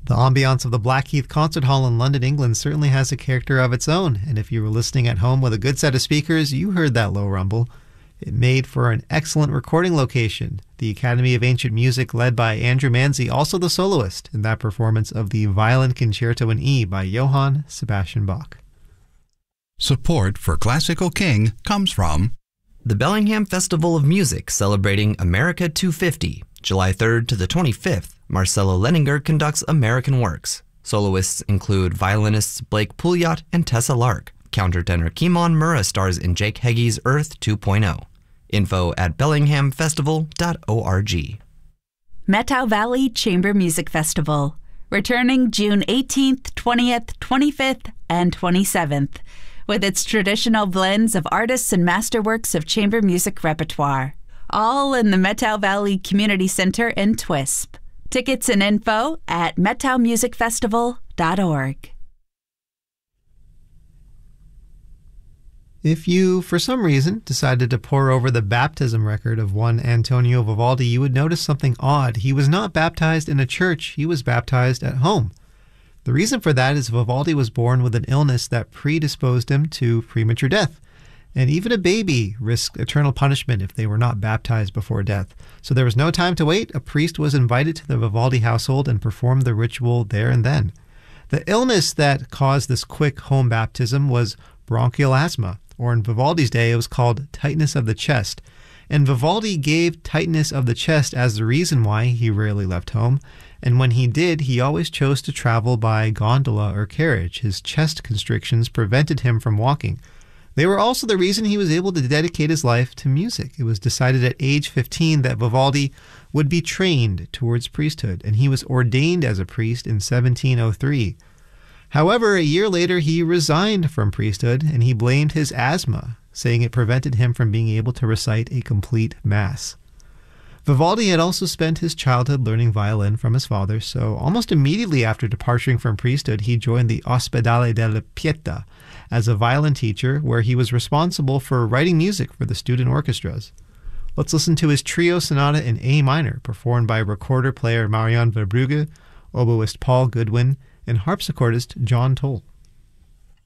The ambiance of the Blackheath Concert Hall in London, England certainly has a character of its own, and if you were listening at home with a good set of speakers, you heard that low rumble. It made for an excellent recording location. The Academy of Ancient Music, led by Andrew Manzi, also the soloist in that performance of the Violin Concerto in E by Johann Sebastian Bach. Support for Classical King comes from the Bellingham Festival of Music, celebrating America 250. July 3rd to the 25th, Marcelo Leninger conducts American Works. Soloists include violinists Blake Pouliot and Tessa Lark. Countertenor Kimon Murrah stars in Jake Heggie's Earth 2.0. Info at bellinghamfestival.org. Methow Valley Chamber Music Festival, returning June 18th, 20th, 25th, and 27th, with its traditional blends of artists and masterworks of chamber music repertoire. All in the Methow Valley Community Center in Twisp. Tickets and info at methowmusicfestival.org. If you, for some reason, decided to pore over the baptism record of one Antonio Vivaldi, you would notice something odd. He was not baptized in a church, he was baptized at home. The reason for that is Vivaldi was born with an illness that predisposed him to premature death. And even a baby risked eternal punishment if they were not baptized before death. So there was no time to wait. A priest was invited to the Vivaldi household and performed the ritual there and then. The illness that caused this quick home baptism was bronchial asthma, or in Vivaldi's day it was called tightness of the chest. And Vivaldi gave tightness of the chest as the reason why he rarely left home. And when he did, he always chose to travel by gondola or carriage. His chest constrictions prevented him from walking. They were also the reason he was able to dedicate his life to music. It was decided at age 15 that Vivaldi would be trained towards priesthood, and he was ordained as a priest in 1703. However, a year later he resigned from priesthood, and he blamed his asthma, saying it prevented him from being able to recite a complete mass. Vivaldi had also spent his childhood learning violin from his father, so almost immediately after departing from priesthood, he joined the Ospedale della Pietà as a violin teacher, where he was responsible for writing music for the student orchestras. Let's listen to his trio sonata in A minor, performed by recorder player Marian Verbrugge, oboist Paul Goodwin, and harpsichordist John Toll.